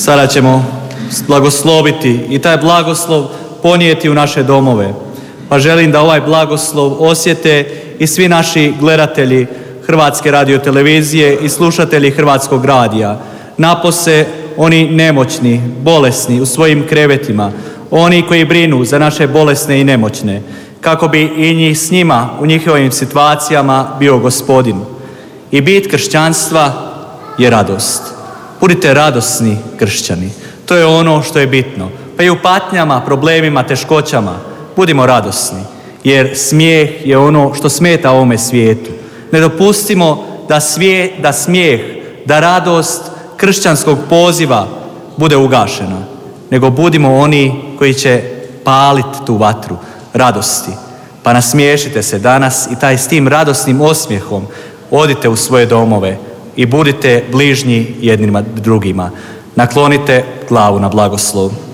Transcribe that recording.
Sada ćemo blagosloviti i taj blagoslov ponijeti u naše domove. Pa želim da ovaj blagoslov osjete i svi naši gledatelji Hrvatske radiotelevizije i slušatelji Hrvatskog radija. Napose oni nemoćni, bolesni u svojim krevetima, oni koji brinu za naše bolesne i nemoćne, kako bi i njih s njima u njihovim situacijama bio Gospodin. I bit kršćanstva je radost. Budite radosni kršćani. To je ono što je bitno. Pa i u patnjama, problemima, teškoćama budimo radosni. Jer smijeh je ono što smeta ovome svijetu. Ne dopustimo da smijeh, da radost kršćanskog poziva bude ugašena. Nego budimo oni koji će paliti tu vatru radosti. Pa nasmiješite se danas i s tim radosnim osmijehom odite u svoje domove i budite bližnji jednima drugima. Naklonite glavu na blagoslov.